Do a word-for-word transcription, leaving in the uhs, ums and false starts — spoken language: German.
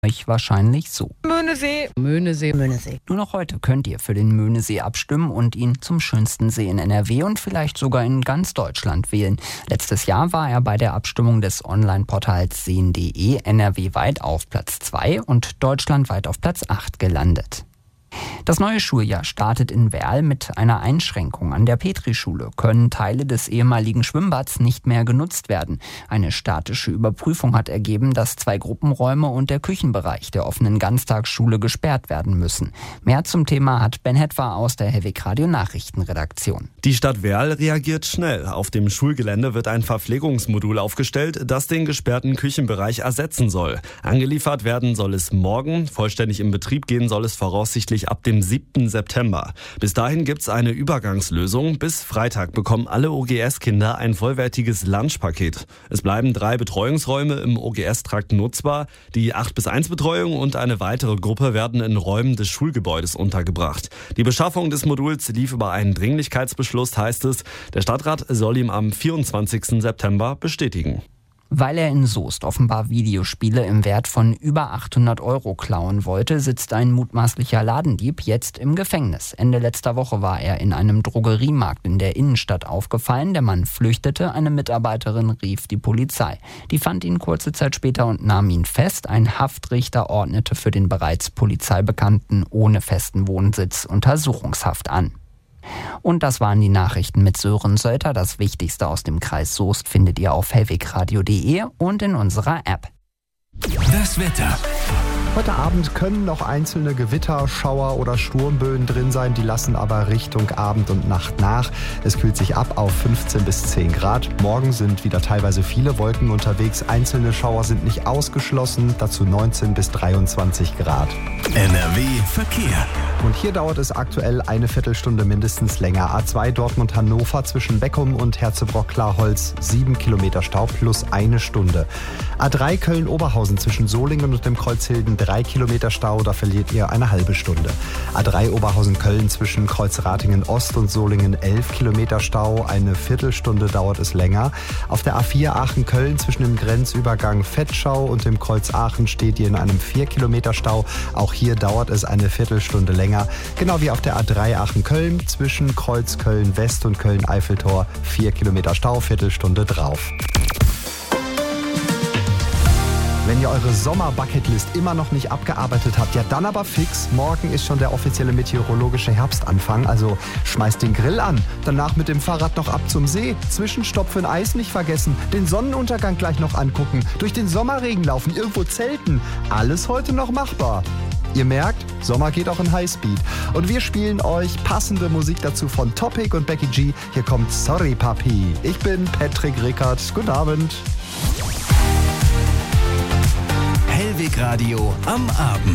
euch wahrscheinlich so. Möhnesee. Möhnesee. Möhnesee. Nur noch heute könnt ihr für den Möhnesee abstimmen und ihn zum schönsten See in N R W und vielleicht sogar in ganz Deutschland wählen. Letztes Jahr war er bei der Abstimmung des Online-Portals sehen punkt de N R W-weit auf Platz zwei und deutschlandweit auf Platz acht gelandet. Das neue Schuljahr startet in Werl mit einer Einschränkung. An der Petrischule können Teile des ehemaligen Schwimmbads nicht mehr genutzt werden. Eine statische Überprüfung hat ergeben, dass zwei Gruppenräume und der Küchenbereich der offenen Ganztagsschule gesperrt werden müssen. Mehr zum Thema hat Ben Hetwa aus der Hellweg Radio Nachrichtenredaktion. Die Stadt Werl reagiert schnell. Auf dem Schulgelände wird ein Verpflegungsmodul aufgestellt, das den gesperrten Küchenbereich ersetzen soll. Angeliefert werden soll es morgen. Vollständig in Betrieb gehen soll es voraussichtlich ab dem siebten September. Bis dahin gibt's eine Übergangslösung. Bis Freitag bekommen alle O G S-Kinder ein vollwertiges Lunchpaket. Es bleiben drei Betreuungsräume im O G S-Trakt nutzbar. Die acht bis eins Betreuung und eine weitere Gruppe werden in Räumen des Schulgebäudes untergebracht. Die Beschaffung des Moduls lief über einen Dringlichkeitsbeschluss, heißt es. Der Stadtrat soll ihn am vierundzwanzigsten September bestätigen. Weil er in Soest offenbar Videospiele im Wert von über achthundert Euro klauen wollte, sitzt ein mutmaßlicher Ladendieb jetzt im Gefängnis. Ende letzter Woche war er in einem Drogeriemarkt in der Innenstadt aufgefallen. Der Mann flüchtete, eine Mitarbeiterin rief die Polizei. Die fand ihn kurze Zeit später und nahm ihn fest. Ein Haftrichter ordnete für den bereits Polizeibekannten ohne festen Wohnsitz Untersuchungshaft an. Und das waren die Nachrichten mit Sören Sölter. Das Wichtigste aus dem Kreis Soest findet ihr auf hellwegradio punkt de und in unserer App. Das Wetter. Heute Abend können noch einzelne Gewitter, Schauer oder Sturmböen drin sein, die lassen aber Richtung Abend und Nacht nach. Es kühlt sich ab auf fünfzehn bis zehn Grad. Morgen sind wieder teilweise viele Wolken unterwegs, einzelne Schauer sind nicht ausgeschlossen, dazu neunzehn bis dreiundzwanzig Grad. N R W Verkehr. Und hier dauert es aktuell eine Viertelstunde mindestens länger. A zwei Dortmund-Hannover zwischen Beckum und Herzebrock-Klarholz, sieben Kilometer Stau plus eine Stunde. A drei Köln-Oberhausen zwischen Solingen und dem Kreuzhilden, drei Kilometer Stau, da verliert ihr eine halbe Stunde. A drei Oberhausen-Köln zwischen Kreuzratingen-Ost und Solingen, elf Kilometer Stau, eine Viertelstunde dauert es länger. Auf der A vier Aachen-Köln zwischen dem Grenzübergang Vetschau und dem Kreuz Aachen steht ihr in einem vier Kilometer Stau. Auch hier dauert es eine Viertelstunde länger. Genau wie auf der A drei Aachen-Köln zwischen Kreuz Köln-West und Köln-Eiffeltor, vier Kilometer Stau, Viertelstunde drauf. Wenn ihr eure Sommer-Bucketlist immer noch nicht abgearbeitet habt, ja dann aber fix. Morgen ist schon der offizielle meteorologische Herbstanfang, also schmeißt den Grill an. Danach mit dem Fahrrad noch ab zum See. Zwischenstopp für ein Eis nicht vergessen. Den Sonnenuntergang gleich noch angucken. Durch den Sommerregen laufen, irgendwo zelten. Alles heute noch machbar. Ihr merkt, Sommer geht auch in Highspeed. Und wir spielen euch passende Musik dazu von Topic und Becky G. Hier kommt Sorry Papi. Ich bin Patrick Rickert. Guten Abend. Hellweg Radio am Abend.